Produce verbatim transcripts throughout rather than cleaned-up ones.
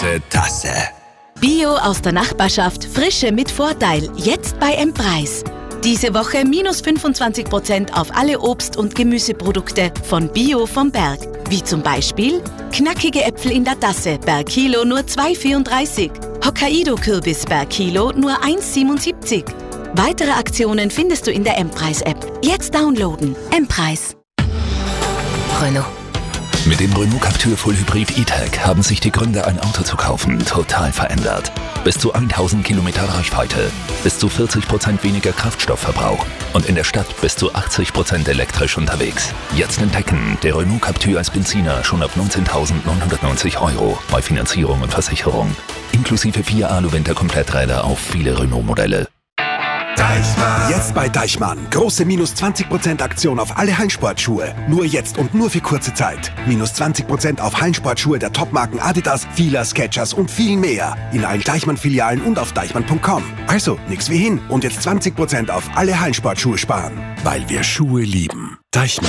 große Tasse. Bio aus der Nachbarschaft, Frische mit Vorteil, jetzt bei M-Preis. Diese Woche minus fünfundzwanzig Prozent auf alle Obst- und Gemüseprodukte von Bio vom Berg. Wie zum Beispiel knackige Äpfel in der Tasse, per Kilo nur zwei Euro vierunddreißig. Hokkaido-Kürbis per Kilo nur eins Euro siebenundsiebzig. Weitere Aktionen findest du in der M-Preis-App. Jetzt downloaden. M-Preis. Renault. Mit dem Renault Captur Full Hybrid E-Tech haben sich die Gründe, ein Auto zu kaufen, total verändert. Bis zu tausend Kilometer Reichweite, bis zu vierzig Prozent weniger Kraftstoffverbrauch und in der Stadt bis zu achtzig Prozent elektrisch unterwegs. Jetzt entdecken, der Renault Captur als Benziner schon ab neunzehntausendneunhundertneunzig Euro bei Finanzierung und Versicherung. Inklusive vier Alu-Winter-Kompletträder auf viele Renault-Modelle. Deichmann. Jetzt bei Deichmann. Große minus zwanzig Prozent Aktion auf alle Hallensportschuhe. Nur jetzt und nur für kurze Zeit. Minus zwanzig Prozent auf Hallensportschuhe der Topmarken Adidas, Fila, Skechers und viel mehr. In allen Deichmann-Filialen und auf deichmann punkt com. Also, nix wie hin. Und jetzt zwanzig Prozent auf alle Hallensportschuhe sparen. Weil wir Schuhe lieben. Deichmann.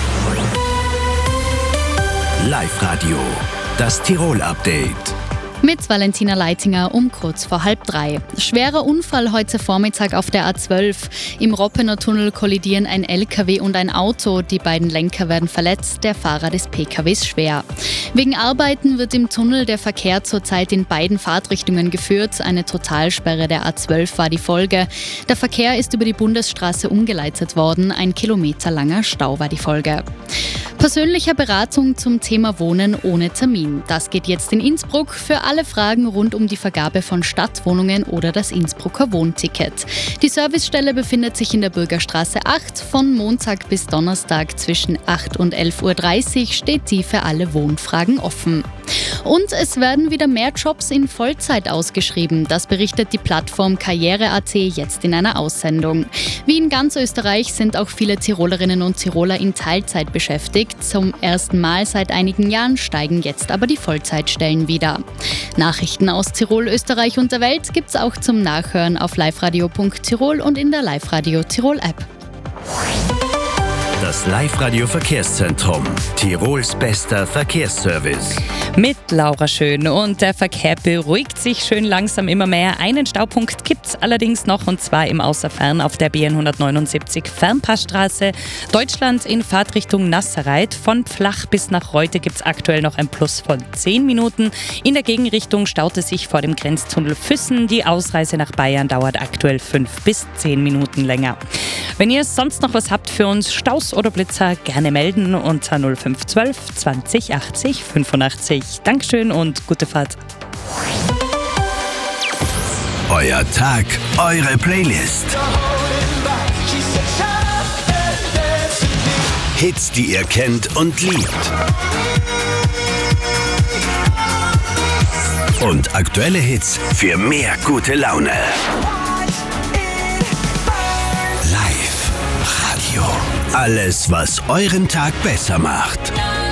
Live-Radio. Das Tirol-Update. Mit Valentina Leitinger um kurz vor halb drei. Schwerer Unfall heute Vormittag auf der A zwölf. Im Roppener Tunnel kollidieren ein L K W und ein Auto. Die beiden Lenker werden verletzt, der Fahrer des P K Ws schwer. Wegen Arbeiten wird im Tunnel der Verkehr zurzeit in beiden Fahrtrichtungen geführt. Eine Totalsperre der A zwölf war die Folge. Der Verkehr ist über die Bundesstraße umgeleitet worden. Ein kilometerlanger Stau war die Folge. Persönliche Beratung zum Thema Wohnen ohne Termin. Das geht jetzt in Innsbruck für alle Fragen rund um die Vergabe von Stadtwohnungen oder das Innsbrucker Wohnticket. Die Servicestelle befindet sich in der Bürgerstraße acht. Von Montag bis Donnerstag zwischen acht und elf Uhr dreißig steht sie für alle Wohnfragen offen. Und es werden wieder mehr Jobs in Vollzeit ausgeschrieben. Das berichtet die Plattform Karriere punkt at jetzt in einer Aussendung. Wie in ganz Österreich sind auch viele Tirolerinnen und Tiroler in Teilzeit beschäftigt. Zum ersten Mal seit einigen Jahren steigen jetzt aber die Vollzeitstellen wieder. Nachrichten aus Tirol, Österreich und der Welt gibt's auch zum Nachhören auf liveradio punkt tirol und in der Live-Radio Tirol App. Das Live-Radio Verkehrszentrum. Tirols bester Verkehrsservice. Mit Laura Schön, und der Verkehr beruhigt sich schön langsam immer mehr. Einen Staupunkt gibt's allerdings noch, und zwar im Außerfern auf der B N hundertneunundsiebzig Fernpassstraße. Deutschland in Fahrtrichtung Nassereit. Von Flach bis nach Reute gibt's aktuell noch ein Plus von zehn Minuten. In der Gegenrichtung staut es sich vor dem Grenztunnel Füssen. Die Ausreise nach Bayern dauert aktuell fünf bis zehn Minuten länger. Wenn ihr sonst noch was habt für uns, Staus oder Blitzer, gerne melden unter null fünf eins zwei zwanzig achtzig fünfundachtzig. Dankeschön und gute Fahrt. Euer Tag, eure Playlist. Hits, die ihr kennt und liebt. Und aktuelle Hits für mehr gute Laune. Live Radio. Alles, was euren Tag besser macht.